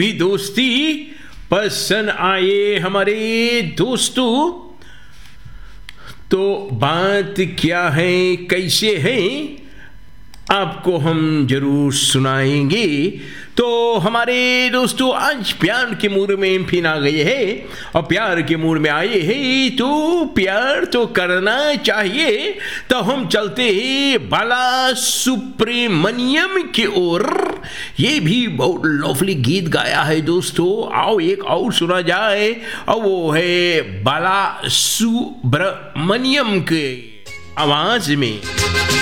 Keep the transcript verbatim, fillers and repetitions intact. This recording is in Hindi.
भी दोस्ती पसंद आए हमारे दोस्तों। तो बात क्या है, कैसे है, आपको हम जरूर सुनाएंगे। तो हमारे दोस्तों आज प्यार के मूड में फिर आ गए हैं और प्यार के मूड में आए हैं तो प्यार तो करना चाहिए। तो हम चलते हैं बाला सुब्रमण्यम की ओर। ये भी बहुत लवली गीत गाया है दोस्तों, आओ एक और सुना जाए और वो है बाला सुब्रमण्यम के आवाज में।